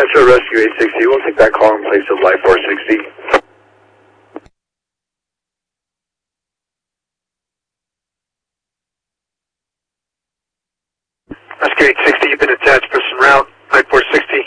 Metro Rescue 860, we'll take that call in place of Life 460. Rescue 860, you've been attached, person route, Life 460.